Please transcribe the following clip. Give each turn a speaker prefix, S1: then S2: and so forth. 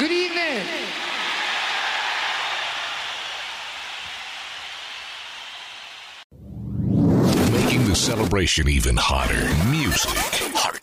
S1: Good evening.
S2: Making the celebration even hotter. Music, heart,